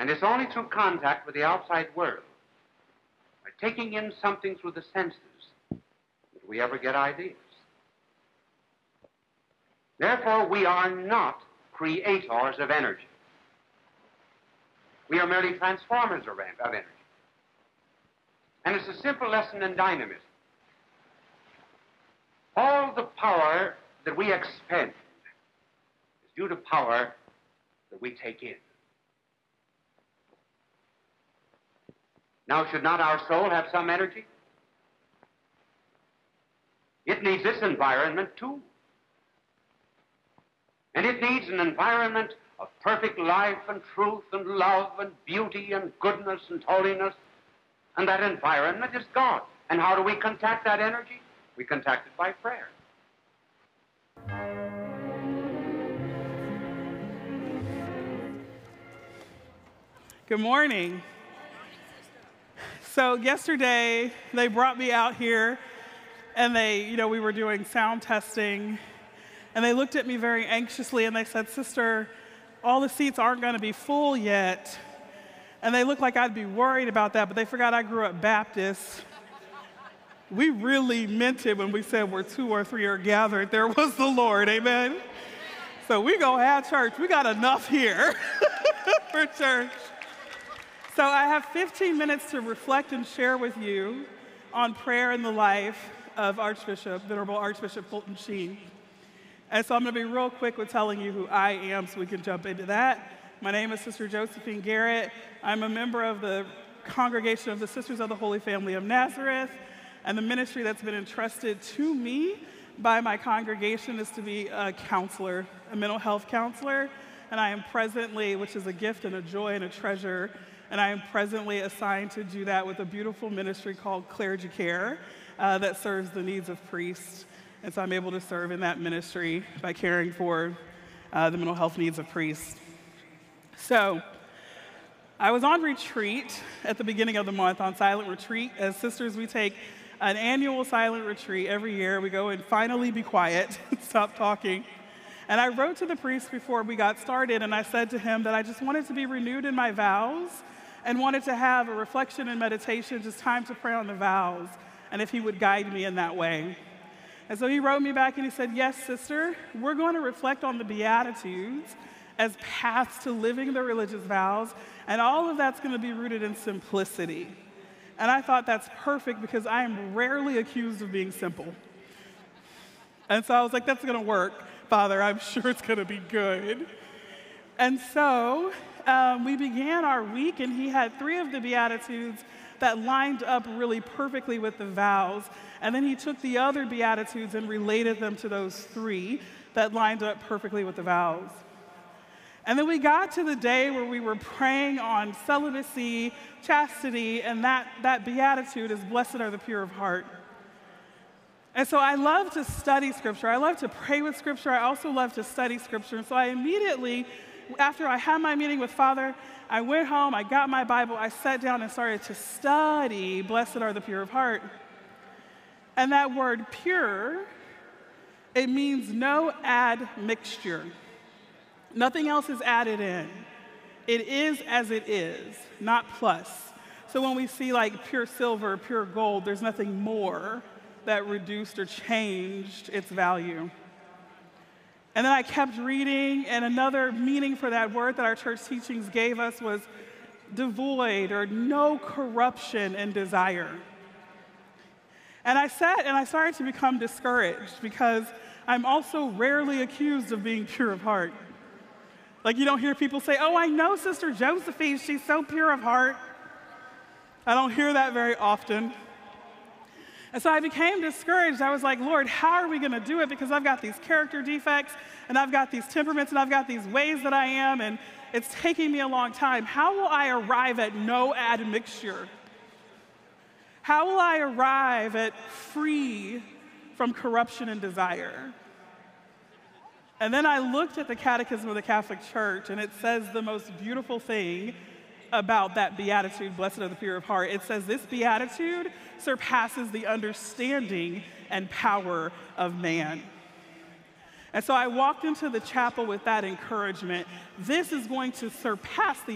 And it's only through contact with the outside world, by taking in something through the senses, that we ever get ideas. Therefore, we are not creators of energy. We are merely transformers of energy. And it's a simple lesson in dynamism. All the power that we expend is due to power that we take in. Now, should not our soul have some energy? It needs this environment too. And it needs an environment of perfect life and truth and love and beauty and goodness and holiness. And that environment is God. And how do we contact that energy? We contact it by prayer. Good morning. So yesterday, they brought me out here, and we were doing sound testing, and they looked at me very anxiously, and they said, "Sister, all the seats aren't going to be full yet." And they looked like I'd be worried about that, but they forgot I grew up Baptist. We really meant it when we said where 2 or 3 are gathered, there was the Lord, amen? So we gonna have church. We got enough here for church. So I have 15 minutes to reflect and share with you on prayer in the life of Venerable Archbishop Fulton Sheen. And so I'm gonna be real quick with telling you who I am so we can jump into that. My name is Sister Josephine Garrett. I'm a member of the Congregation of the Sisters of the Holy Family of Nazareth, and the ministry that's been entrusted to me by my congregation is to be a counselor, a mental health counselor, and I am presently, which is a gift and a joy and a treasure, and I am presently assigned to do that with a beautiful ministry called Clergy Care that serves the needs of priests. And so I'm able to serve in that ministry by caring for the mental health needs of priests. So I was on retreat at the beginning of the month, on silent retreat. As sisters, we take an annual silent retreat every year. We go and finally be quiet, stop talking. And I wrote to the priest before we got started, and I said to him that I just wanted to be renewed in my vows and wanted to have a reflection and meditation, just time to pray on the vows, and if he would guide me in that way. And so he wrote me back and he said, "Yes, sister, we're going to reflect on the Beatitudes as paths to living the religious vows, and all of that's going to be rooted in simplicity." And I thought that's perfect because I am rarely accused of being simple. And so I was like, that's going to work, Father. I'm sure it's going to be good. And so we began our week, and he had 3 of the Beatitudes that lined up really perfectly with the vows. And then he took the other Beatitudes and related them to those 3 that lined up perfectly with the vows. And then we got to the day where we were praying on celibacy, chastity, and that beatitude is blessed are the pure of heart. And so I love to study Scripture. I love to pray with Scripture. I also love to study Scripture. And so I immediately, after I had my meeting with Father, I went home, I got my Bible, I sat down and started to study blessed are the pure of heart. And that word pure, it means no admixture. Nothing else is added in. It is as it is, not plus. So when we see like pure silver, pure gold, there's nothing more that reduced or changed its value. And then I kept reading, and another meaning for that word that our church teachings gave us was devoid or no corruption in desire. And I sat and I started to become discouraged because I'm also rarely accused of being pure of heart. Like, you don't hear people say, "Oh, I know Sister Josephine, she's so pure of heart." I don't hear that very often. And so I became discouraged. I was like, "Lord, how are we going to do it? Because I've got these character defects, and I've got these temperaments, and I've got these ways that I am, and it's taking me a long time. How will I arrive at no admixture? How will I arrive at free from corruption and desire?" And then I looked at the Catechism of the Catholic Church, and it says the most beautiful thing about that beatitude, blessed are the pure of heart. It says this beatitude surpasses the understanding and power of man. And so I walked into the chapel with that encouragement. This is going to surpass the